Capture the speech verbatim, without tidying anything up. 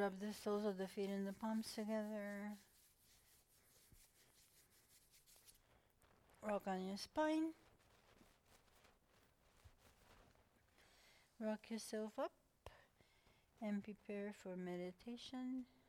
rub the soles of the feet and the palms together. Rock on your spine. Rock yourself up and prepare for meditation.